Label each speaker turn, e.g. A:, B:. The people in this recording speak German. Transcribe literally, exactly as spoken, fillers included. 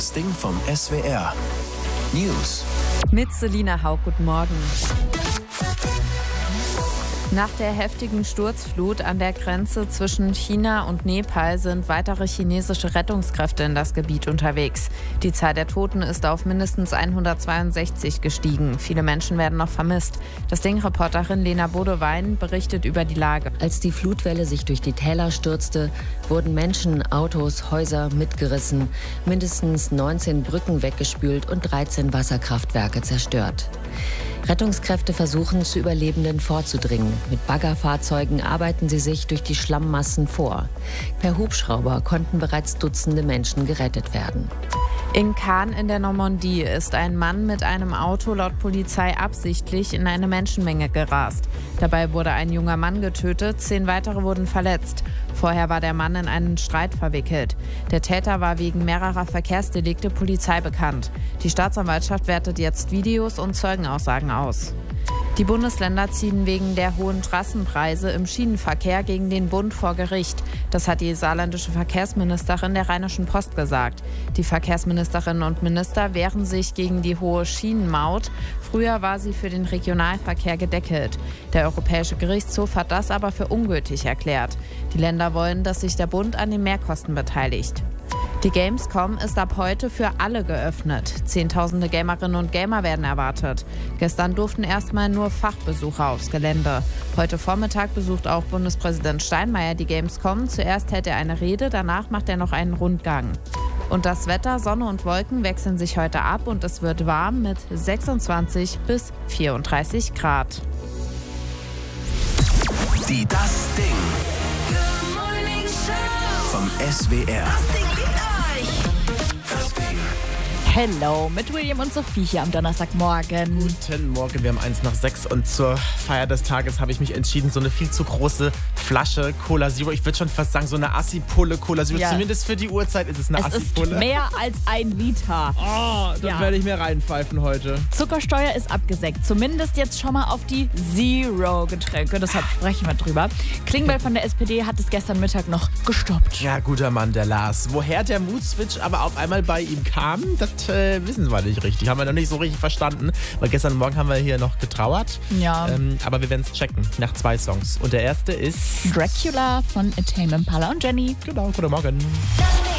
A: Das Ding vom S W R. News.
B: Mit Selina Haug, guten Morgen. Nach der heftigen Sturzflut an der Grenze zwischen China und Nepal sind weitere chinesische Rettungskräfte in das Gebiet unterwegs. Die Zahl der Toten ist auf mindestens hundertzweiundsechzig gestiegen. Viele Menschen werden noch vermisst. Das Ding-Reporterin Lena Bodewein berichtet über die Lage.
C: Als die Flutwelle sich durch die Täler stürzte, wurden Menschen, Autos, Häuser mitgerissen, mindestens neunzehn Brücken weggespült und dreizehn Wasserkraftwerke zerstört. Rettungskräfte versuchen, zu Überlebenden vorzudringen. Mit Baggerfahrzeugen arbeiten sie sich durch die Schlammmassen vor. Per Hubschrauber konnten bereits Dutzende Menschen gerettet werden.
B: In Caen in der Normandie ist ein Mann mit einem Auto laut Polizei absichtlich in eine Menschenmenge gerast. Dabei wurde ein junger Mann getötet, zehn weitere wurden verletzt. Vorher war der Mann in einen Streit verwickelt. Der Täter war wegen mehrerer Verkehrsdelikte Polizei bekannt. Die Staatsanwaltschaft wertet jetzt Videos und Zeugenaussagen aus. Die Bundesländer ziehen wegen der hohen Trassenpreise im Schienenverkehr gegen den Bund vor Gericht. Das hat die saarländische Verkehrsministerin der Rheinischen Post gesagt. Die Verkehrsministerinnen und Minister wehren sich gegen die hohe Schienenmaut. Früher war sie für den Regionalverkehr gedeckelt. Der Europäische Gerichtshof hat das aber für ungültig erklärt. Die Länder wollen, dass sich der Bund an den Mehrkosten beteiligt. Die Gamescom ist ab heute für alle geöffnet. Zehntausende Gamerinnen und Gamer werden erwartet. Gestern durften erstmal nur Fachbesucher aufs Gelände. Heute Vormittag besucht auch Bundespräsident Steinmeier die Gamescom. Zuerst hält er eine Rede, danach macht er noch einen Rundgang. Und das Wetter, Sonne und Wolken wechseln sich heute ab und es wird warm mit sechsundzwanzig bis vierunddreißig Grad.
A: Die Das Ding vom S W R.
D: Hello, mit William und Sophie hier am Donnerstagmorgen.
E: Guten Morgen, wir haben eins nach sechs und zur Feier des Tages habe ich mich entschieden, so eine viel zu große Flasche Cola Zero, ich würde schon fast sagen, so eine Assi-Pulle Cola Zero, ja. Zumindest für die Uhrzeit ist es eine Assi-Pulle.
D: Es ist mehr als ein Liter.
E: Oh, das ja. werde ich mir reinpfeifen heute.
D: Zuckersteuer ist abgesenkt, zumindest jetzt schon mal auf die Zero-Getränke, deshalb sprechen wir drüber. Klingbeil von der S P D hat es gestern Mittag noch gestoppt.
E: Ja, guter Mann, der Lars. Woher der Mood-Switch aber auf einmal bei ihm kam, das Äh, wissen wir nicht richtig. Haben wir noch nicht so richtig verstanden. Weil gestern Morgen haben wir hier noch getrauert.
D: Ja.
E: Ähm, aber wir werden es checken. Nach zwei Songs. Und der erste ist
D: Dracula von Tame Impala und Jenny.
E: Genau, guten Morgen.
F: Das